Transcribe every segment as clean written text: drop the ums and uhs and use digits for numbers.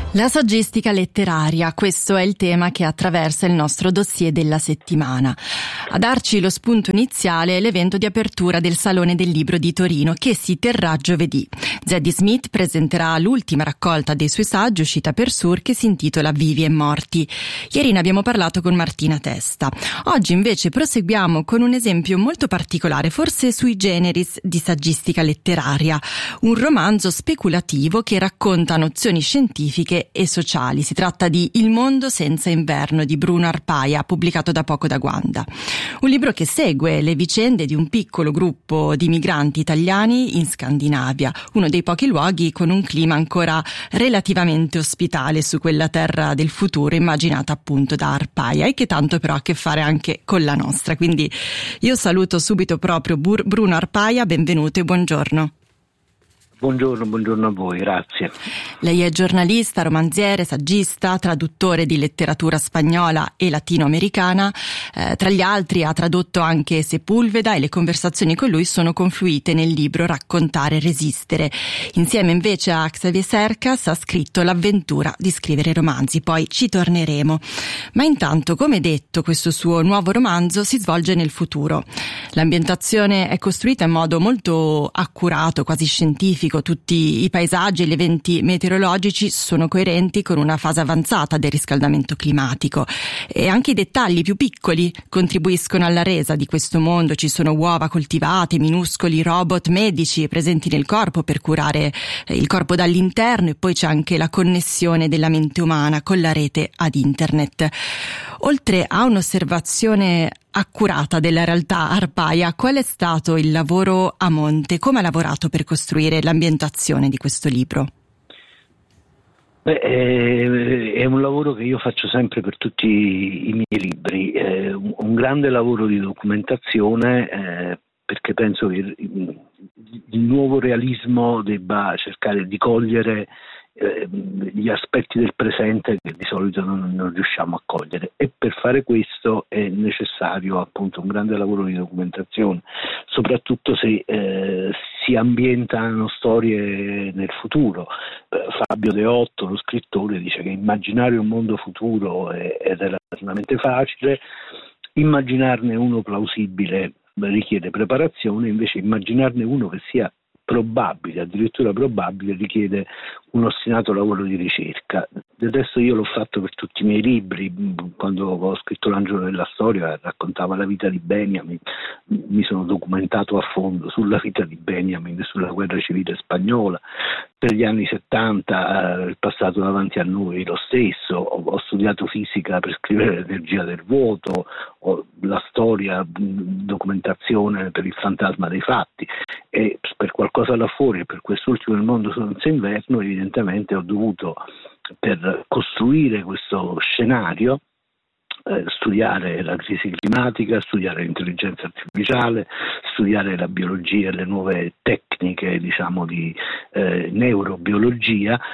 La saggistica letteraria, questo è il tema che attraversa il nostro dossier della settimana. A darci lo spunto iniziale è l'evento di apertura del Salone del Libro di Torino che si terrà giovedì. Zadie Smith presenterà l'ultima raccolta dei suoi saggi uscita per Sur che si intitola Vivi e Morti. Ieri ne abbiamo parlato con Martina Testa. Oggi invece proseguiamo con un esempio molto particolare, forse sui generis di saggistica letteraria. Un romanzo speculativo che racconta nozioni scientifiche e sociali. Si tratta di Il mondo senza inverno di Bruno Arpaia, pubblicato da poco da Guanda. Un libro che segue le vicende di un piccolo gruppo di migranti italiani in Scandinavia, uno dei pochi luoghi con un clima ancora relativamente ospitale su quella terra del futuro immaginata appunto da Arpaia e che tanto però ha a che fare anche con la nostra. Quindi io saluto subito proprio Bruno Arpaia, benvenuto e buongiorno. Buongiorno a voi, grazie. Lei è giornalista, romanziere, saggista, traduttore di letteratura spagnola e latinoamericana. Tra gli altri ha tradotto anche Sepúlveda e le conversazioni con lui sono confluite nel libro Raccontare e resistere. Insieme invece a Xavier Cercas ha scritto L'avventura di scrivere romanzi, poi ci torneremo. Ma intanto, come detto, questo suo nuovo romanzo si svolge nel futuro. L'ambientazione è costruita in modo molto accurato, quasi scientifico. Tutti i paesaggi e gli eventi meteorologici sono coerenti con una fase avanzata del riscaldamento climatico e anche i dettagli più piccoli contribuiscono alla resa di questo mondo. Ci sono uova coltivate, minuscoli robot medici presenti nel corpo per curare il corpo dall'interno e poi c'è anche la connessione della mente umana con la rete ad internet. Oltre a un'osservazione accurata della realtà, Arpaia, qual è stato il lavoro a monte? Come ha lavorato per costruire l'ambientazione di questo libro? È un lavoro che io faccio sempre per tutti i miei libri, un grande lavoro di documentazione, perché penso che il nuovo realismo debba cercare di cogliere gli aspetti del presente che di solito non riusciamo a cogliere, e per fare questo è necessario appunto un grande lavoro di documentazione, soprattutto se si ambientano storie nel futuro. Fabio Deotto, lo scrittore, dice che immaginare un mondo futuro è relativamente facile, immaginarne uno plausibile richiede preparazione, invece immaginarne uno che sia probabile, addirittura probabile, richiede un ostinato lavoro di ricerca. Del resto io l'ho fatto per tutti i miei libri. Quando ho scritto L'angelo della storia raccontava la vita di Benjamin, mi sono documentato a fondo sulla vita di Benjamin e sulla guerra civile spagnola. Per gli anni 70 il passato davanti a noi lo stesso, ho studiato fisica per scrivere L'energia del vuoto, la storia, documentazione per Il fantasma dei fatti, e per qualcosa là fuori, per quest'ultimo Il mondo senza inverno, evidentemente ho dovuto, per costruire questo scenario, studiare la crisi climatica, studiare l'intelligenza artificiale, studiare la biologia e le nuove tecniche, diciamo, di neurobiologia.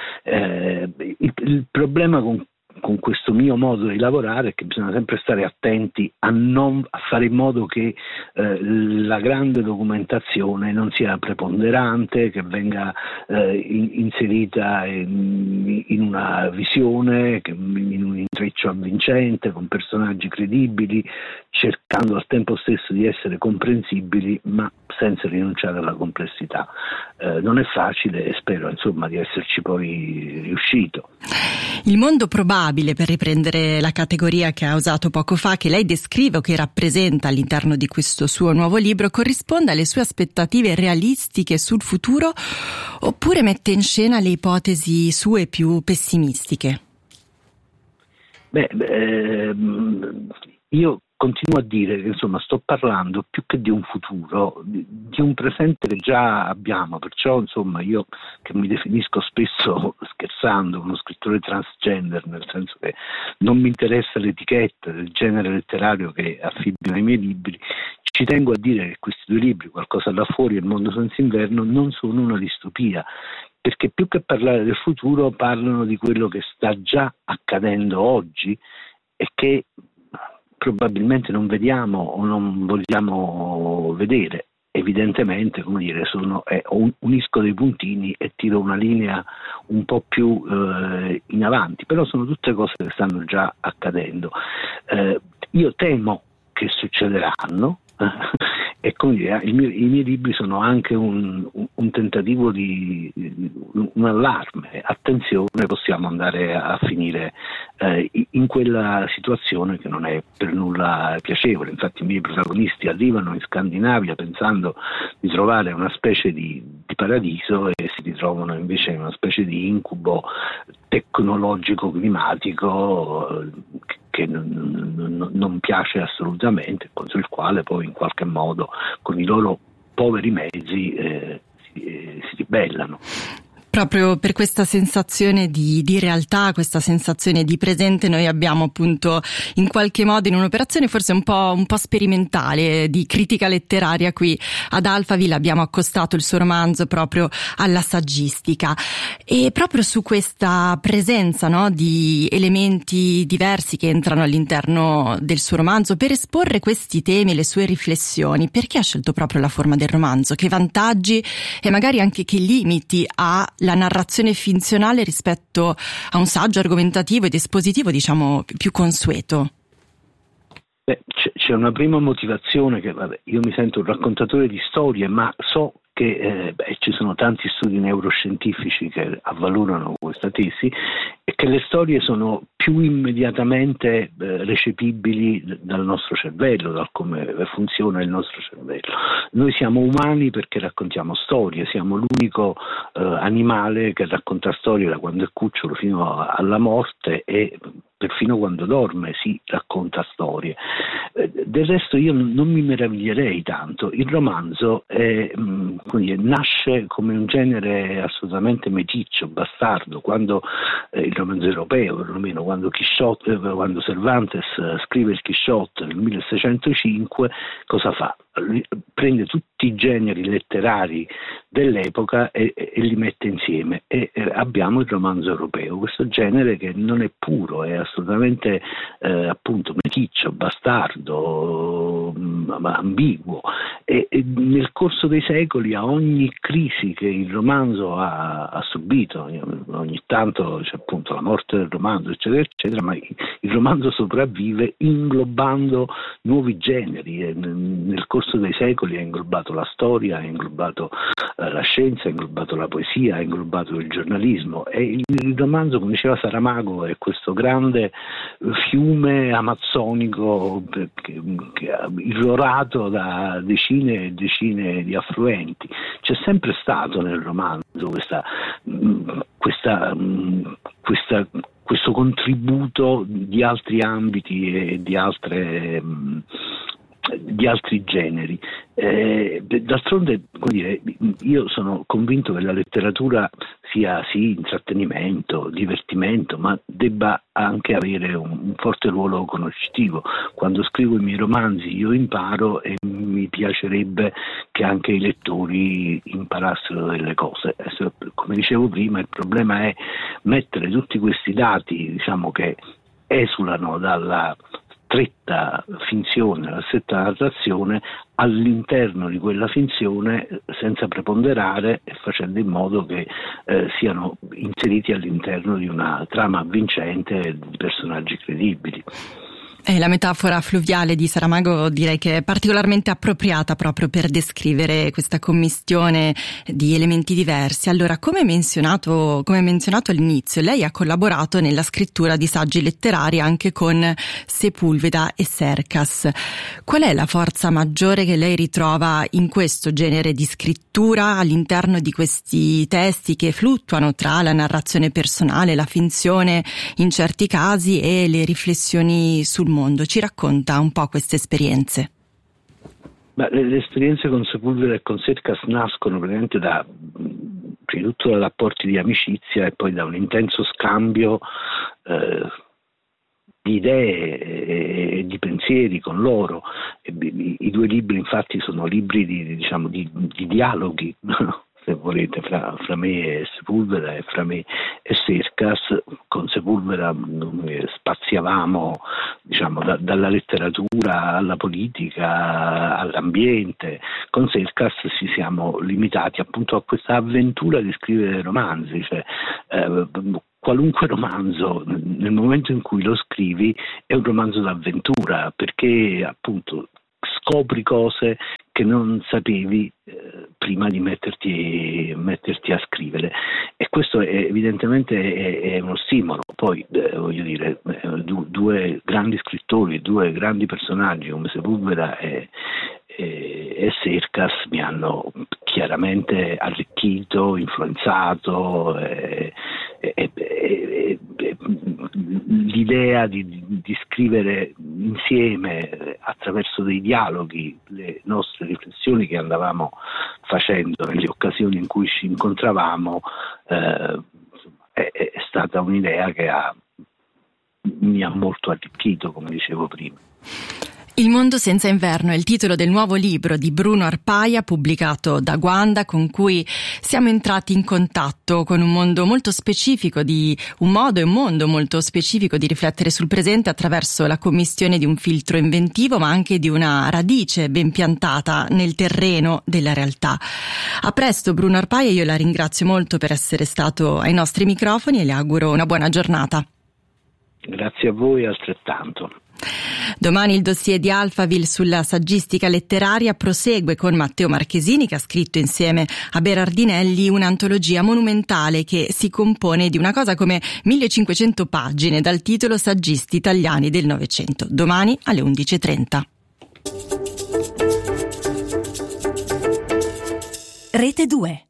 Il problema con questo mio modo di lavorare è che bisogna sempre stare attenti a fare in modo che la grande documentazione non sia preponderante, che venga inserita in una visione, in un intreccio avvincente, con personaggi credibili, cercando al tempo stesso di essere comprensibili, ma senza rinunciare alla complessità. Non è facile e spero insomma di esserci poi riuscito. Il mondo probabile, per riprendere la categoria che ha usato poco fa, che lei descrive o che rappresenta all'interno di questo suo nuovo libro, corrisponde alle sue aspettative realistiche sul futuro oppure mette in scena le ipotesi sue più pessimistiche? Io continuo a dire che insomma sto parlando più che di un futuro, di un presente che già abbiamo, perciò insomma io, che mi definisco spesso scherzando uno scrittore transgender, nel senso che non mi interessa l'etichetta del genere letterario che affibbiano ai miei libri, ci tengo a dire che questi due libri, Qualcosa là fuori e Il mondo senza inverno, non sono una distopia, perché più che parlare del futuro parlano di quello che sta già accadendo oggi e che probabilmente non vediamo o non vogliamo vedere, evidentemente, unisco dei puntini e tiro una linea un po' più in avanti, però sono tutte cose che stanno già accadendo. Io temo che succederanno e i miei libri sono anche un tentativo un allarme. Attenzione, possiamo andare a finire in quella situazione che non è per nulla piacevole. Infatti i miei protagonisti arrivano in Scandinavia pensando di trovare una specie di paradiso e si ritrovano invece in una specie di incubo tecnologico climatico che non piace assolutamente, contro il quale poi in qualche modo con i loro poveri mezzi si ribellano. Proprio per questa sensazione di realtà, questa sensazione di presente, noi abbiamo appunto in qualche modo in un'operazione forse un po' sperimentale di critica letteraria qui ad Alphaville abbiamo accostato il suo romanzo proprio alla saggistica, e proprio su questa presenza, no, di elementi diversi che entrano all'interno del suo romanzo per esporre questi temi e le sue riflessioni. Perché ha scelto proprio la forma del romanzo? Che vantaggi e magari anche che limiti ha la narrazione finzionale rispetto a un saggio argomentativo ed espositivo, diciamo, più consueto? C'è una prima motivazione che, io mi sento un raccontatore di storie, ma so che ci sono tanti studi neuroscientifici che avvalorano questa tesi, e che le storie sono più immediatamente recepibili dal nostro cervello, dal come funziona il nostro cervello. Noi siamo umani perché raccontiamo storie, siamo l'unico animale che racconta storie da quando è cucciolo fino alla morte, e perfino quando dorme si racconta storie. Del resto io non mi meraviglierei tanto. Il romanzo nasce come un genere assolutamente meticcio, bastardo. Quando il romanzo europeo, perlomeno quando Cervantes scrive il Chisciotte nel 1605, cosa fa? Prende tutti i generi letterari dell'epoca e li mette insieme, e abbiamo il romanzo europeo, questo genere che non è puro, è assolutamente appunto meticcio, bastardo, ambiguo, e nel corso dei secoli, a ogni crisi che il romanzo ha subito, ogni tanto c'è appunto la morte del romanzo, eccetera eccetera, ma il romanzo sopravvive inglobando nuovi generi. Nel corso dei secoli ha inglobato la storia, ha inglobato la scienza, ha inglobato la poesia, ha inglobato il giornalismo, e il romanzo, come diceva Saramago, è questo grande fiume amazzonico irrorato da decine e decine di affluenti. C'è sempre stato nel romanzo questo contributo di altri ambiti e di altri generi. D'altronde, io sono convinto che la letteratura sia sì intrattenimento, divertimento, ma debba anche avere un forte ruolo conoscitivo. Quando scrivo i miei romanzi io imparo, e mi piacerebbe che anche i lettori imparassero delle cose. Come dicevo prima, il problema è mettere tutti questi dati, diciamo, che esulano dalla stretta finzione, la stretta narrazione, all'interno di quella finzione, senza preponderare e facendo in modo che siano inseriti all'interno di una trama avvincente di personaggi credibili. La metafora fluviale di Saramago direi che è particolarmente appropriata proprio per descrivere questa commistione di elementi diversi. Allora, come menzionato all'inizio, lei ha collaborato nella scrittura di saggi letterari anche con Sepulveda e Cercas. Qual è la forza maggiore che lei ritrova in questo genere di scrittura, all'interno di questi testi che fluttuano tra la narrazione personale, la finzione in certi casi e le riflessioni sul mondo? Ci racconta un po' queste esperienze? Le esperienze con Sepulveda e con Cercas nascono praticamente prima di tutto da rapporti di amicizia e poi da un intenso scambio di idee e di pensieri con loro. I due libri infatti sono libri di dialoghi, se volete, fra me e Sepulveda, e fra me e Cercas. Con Sepulveda spaziavamo, diciamo, dalla letteratura alla politica all'ambiente. Con Cercas ci siamo limitati appunto a questa avventura di scrivere romanzi, cioè qualunque romanzo nel momento in cui lo scrivi è un romanzo d'avventura, perché appunto scopri cose che non sapevi prima di metterti a scrivere, e questo evidentemente è uno stimolo. Poi voglio dire, due grandi scrittori, due grandi personaggi come Sepulveda e Cercas mi hanno chiaramente arricchito, influenzato, l'idea di scrivere insieme attraverso dei dialoghi le nostre riflessioni che andavamo facendo nelle occasioni in cui ci incontravamo è stata un'idea che mi ha molto arricchito, come dicevo prima. Il mondo senza inverno è il titolo del nuovo libro di Bruno Arpaia, pubblicato da Guanda, con cui siamo entrati in contatto con un mondo molto specifico, un mondo molto specifico di riflettere sul presente attraverso la commistione di un filtro inventivo, ma anche di una radice ben piantata nel terreno della realtà. A presto Bruno Arpaia, io la ringrazio molto per essere stato ai nostri microfoni e le auguro una buona giornata. Grazie a voi, altrettanto. Domani il dossier di Alphaville sulla saggistica letteraria prosegue con Matteo Marchesini, che ha scritto insieme a Berardinelli un'antologia monumentale che si compone di una cosa come 1500 pagine dal titolo Saggisti italiani del Novecento. Domani alle 11:30. Rete 2.